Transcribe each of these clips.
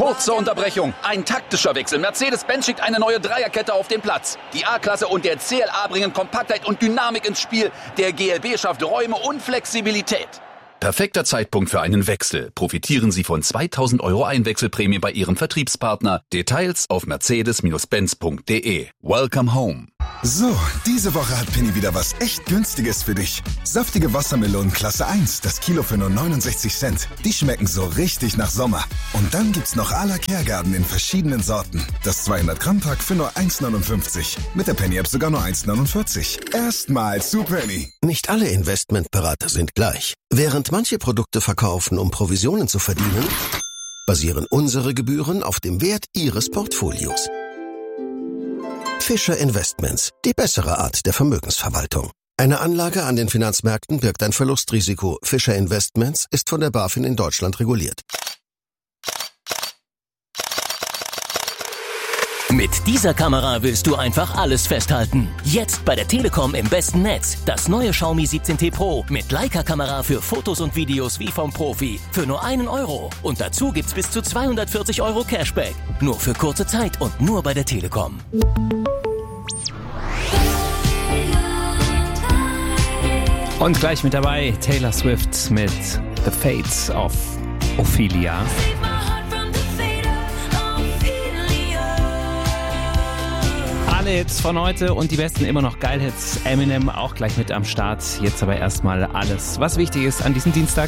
Kurze Unterbrechung, ein taktischer Wechsel. Mercedes-Benz schickt eine neue Dreierkette auf den Platz. Die A-Klasse und der CLA bringen Kompaktheit und Dynamik ins Spiel. Der GLB schafft Räume und Flexibilität. Perfekter Zeitpunkt für einen Wechsel. Profitieren Sie von 2.000 € Einwechselprämie bei Ihrem Vertriebspartner. Details auf mercedes-benz.de. Welcome home. So, diese Woche hat Penny wieder was echt Günstiges für dich. Saftige Wassermelonen Klasse 1, das Kilo für nur 69 Cent. Die schmecken so richtig nach Sommer. Und dann gibt's noch à la Kergarten in verschiedenen Sorten. Das 200-Gramm-Pack für nur 1,59. Mit der Penny-App sogar nur 1,49. Erstmal zu Penny. Nicht alle Investmentberater sind gleich. Während manche Produkte verkaufen, um Provisionen zu verdienen, basieren unsere Gebühren auf dem Wert Ihres Portfolios. Fischer Investments, die bessere Art der Vermögensverwaltung. Eine Anlage an den Finanzmärkten birgt ein Verlustrisiko. Fischer Investments ist von der BaFin in Deutschland reguliert. Mit dieser Kamera willst du einfach alles festhalten. Jetzt bei der Telekom im besten Netz. Das neue Xiaomi 17T Pro mit Leica-Kamera für Fotos und Videos wie vom Profi. Für nur 1 €. Und dazu gibt's bis zu 240 € Cashback. Nur für kurze Zeit und nur bei der Telekom. Und gleich mit dabei Taylor Swift mit The Fates of Ophelia. Alle Hits von heute und die besten immer noch Geil-Hits. Eminem auch gleich mit am Start. Jetzt aber erstmal alles, was wichtig ist an diesem Dienstag.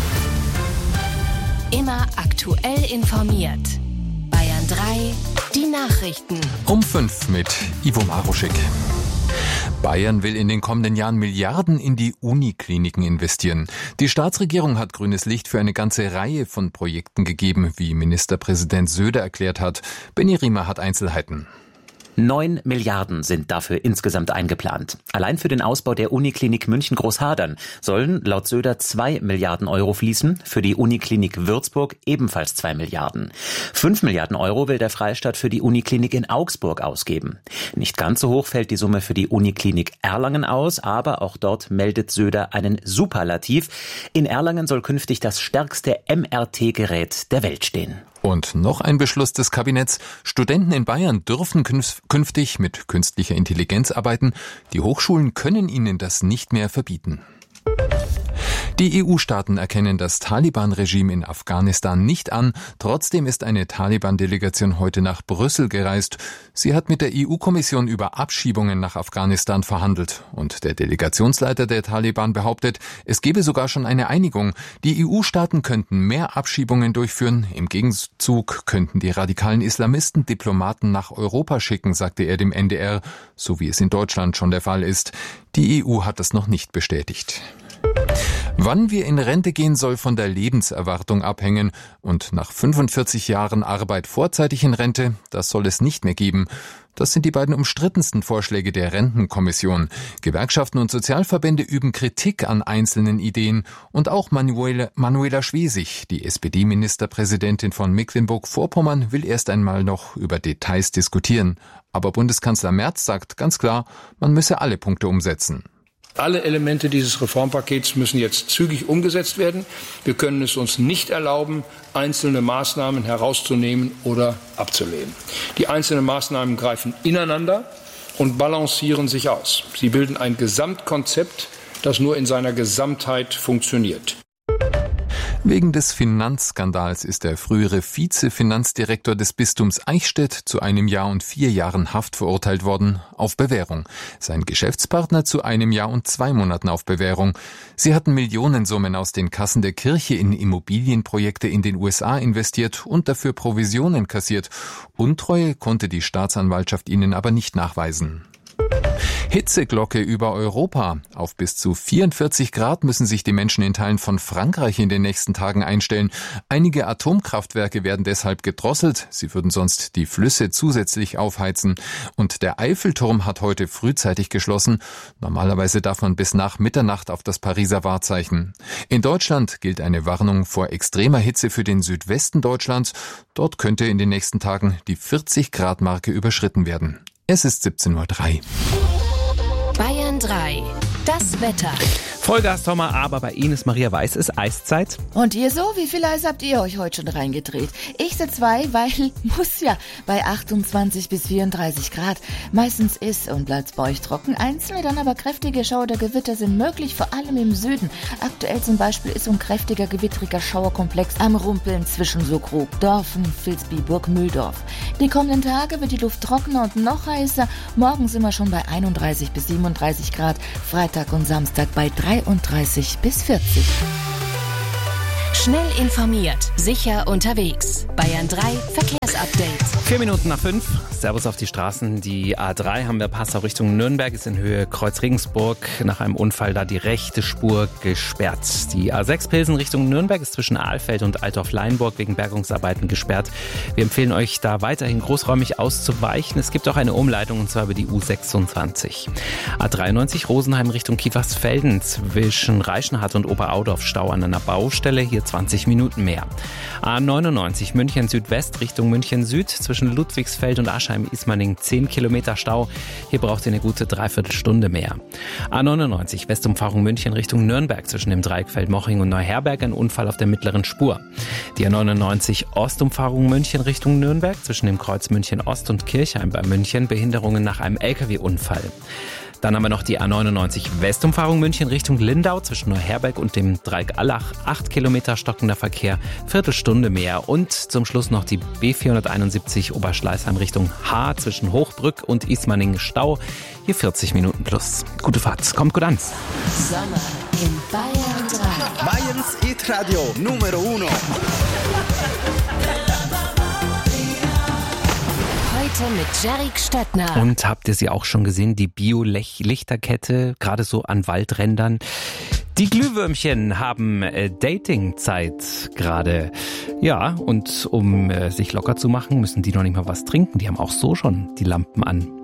Immer aktuell informiert. Bayern 3, die Nachrichten. Um 5 mit Ivo Maruschik. Bayern will in den kommenden Jahren Milliarden in die Unikliniken investieren. Die Staatsregierung hat grünes Licht für eine ganze Reihe von Projekten gegeben, wie Ministerpräsident Söder erklärt hat. Benny Riemer hat Einzelheiten. 9 Milliarden sind dafür insgesamt eingeplant. Allein für den Ausbau der Uniklinik München-Großhadern sollen laut Söder 2 Milliarden € fließen, für die Uniklinik Würzburg ebenfalls 2 Milliarden. 5 Milliarden € will der Freistaat für die Uniklinik in Augsburg ausgeben. Nicht ganz so hoch fällt die Summe für die Uniklinik Erlangen aus, aber auch dort meldet Söder einen Superlativ. In Erlangen soll künftig das stärkste MRT-Gerät der Welt stehen. Und noch ein Beschluss des Kabinetts. Studenten in Bayern dürfen künftig mit künstlicher Intelligenz arbeiten. Die Hochschulen können ihnen das nicht mehr verbieten. Die EU-Staaten erkennen das Taliban-Regime in Afghanistan nicht an. Trotzdem ist eine Taliban-Delegation heute nach Brüssel gereist. Sie hat mit der EU-Kommission über Abschiebungen nach Afghanistan verhandelt. Und der Delegationsleiter der Taliban behauptet, es gebe sogar schon eine Einigung. Die EU-Staaten könnten mehr Abschiebungen durchführen. Im Gegenzug könnten die radikalen Islamisten Diplomaten nach Europa schicken, sagte er dem NDR, so wie es in Deutschland schon der Fall ist. Die EU hat das noch nicht bestätigt. Wann wir in Rente gehen, soll von der Lebenserwartung abhängen. Und nach 45 Jahren Arbeit vorzeitig in Rente, das soll es nicht mehr geben. Das sind die beiden umstrittensten Vorschläge der Rentenkommission. Gewerkschaften und Sozialverbände üben Kritik an einzelnen Ideen. Und auch Manuela Schwesig, die SPD-Ministerpräsidentin von Mecklenburg-Vorpommern, will erst einmal noch über Details diskutieren. Aber Bundeskanzler Merz sagt ganz klar, man müsse alle Punkte umsetzen. Alle Elemente dieses Reformpakets müssen jetzt zügig umgesetzt werden. Wir können es uns nicht erlauben, einzelne Maßnahmen herauszunehmen oder abzulehnen. Die einzelnen Maßnahmen greifen ineinander und balancieren sich aus. Sie bilden ein Gesamtkonzept, das nur in seiner Gesamtheit funktioniert. Wegen des Finanzskandals ist der frühere Vize-Finanzdirektor des Bistums Eichstätt zu 1 Jahr und 4 Jahren Haft verurteilt worden, auf Bewährung. Sein Geschäftspartner zu 1 Jahr und 2 Monaten auf Bewährung. Sie hatten Millionensummen aus den Kassen der Kirche in Immobilienprojekte in den USA investiert und dafür Provisionen kassiert. Untreue konnte die Staatsanwaltschaft ihnen aber nicht nachweisen. Hitzeglocke über Europa. Auf bis zu 44 Grad müssen sich die Menschen in Teilen von Frankreich in den nächsten Tagen einstellen. Einige Atomkraftwerke werden deshalb gedrosselt. Sie würden sonst die Flüsse zusätzlich aufheizen. Und der Eiffelturm hat heute frühzeitig geschlossen. Normalerweise darf man bis nach Mitternacht auf das Pariser Wahrzeichen. In Deutschland gilt eine Warnung vor extremer Hitze für den Südwesten Deutschlands. Dort könnte in den nächsten Tagen die 40-Grad-Marke überschritten werden. Es ist 17:03 Uhr. Bayern 3, das Wetter. Vollgas Sommer, aber bei Ines Maria Weiß ist Eiszeit. Und ihr so? Wie viel Eis habt ihr euch heute schon reingedreht? Ich 2, weil muss ja bei 28 bis 34 Grad. Meistens ist und bleibt bei euch trocken. Einzelne dann aber kräftige Schauer oder Gewitter sind möglich, vor allem im Süden. Aktuell zum Beispiel ist so ein kräftiger, gewittriger Schauerkomplex am Rumpeln zwischen Sokrog, Dorfen, Vilsby, Burg Mühldorf. Die kommenden Tage wird die Luft trockener und noch heißer. Morgen sind wir schon bei 31 bis 37 Grad. Freitag und Samstag bei 33 bis 40. Schnell informiert, sicher unterwegs. Bayern 3 Verkehrsupdate. 4 Minuten nach 5. Servus auf die Straßen. Die A3 haben wir Passau Richtung Nürnberg, ist in Höhe Kreuz Regensburg. Nach einem Unfall da die rechte Spur gesperrt. Die A6 Pilsen Richtung Nürnberg ist zwischen Ahlfeld und Altdorf-Leinburg wegen Bergungsarbeiten gesperrt. Wir empfehlen euch da weiterhin großräumig auszuweichen. Es gibt auch eine Umleitung und zwar über die U26. A93 Rosenheim Richtung Kiefersfelden zwischen Reichenhall und Oberaudorf Stau an einer Baustelle. Hier 20 Minuten mehr. A99 München Südwest Richtung München Süd zwischen Ludwigsfeld und Aschheim-Ismaning 10 Kilometer Stau. Hier braucht ihr eine gute Dreiviertelstunde mehr. A99 Westumfahrung München Richtung Nürnberg zwischen dem Dreieck Feldmoching und Neuherberg ein Unfall auf der mittleren Spur. Die A99 Ostumfahrung München Richtung Nürnberg zwischen dem Kreuz München Ost und Kirchheim bei München Behinderungen nach einem LKW-Unfall. Dann haben wir noch die A99 Westumfahrung München Richtung Lindau zwischen Neuherberg und dem Dreieck Allach. 8 Kilometer stockender Verkehr, Viertelstunde mehr. Und zum Schluss noch die B471 Oberschleißheim Richtung Haar zwischen Hochbrück und Ismaning Stau. Hier 40 Minuten plus. Gute Fahrt, kommt gut an. Sommer in Bayern 3. Bayerns Hit-Radio Numero 1. Heute mit Jerrik Stöttner. Und habt ihr sie auch schon gesehen, die Bio-Lichterkette, gerade so an Waldrändern? Die Glühwürmchen haben Datingzeit gerade. Ja, und um sich locker zu machen, müssen die noch nicht mal was trinken. Die haben auch so schon die Lampen an.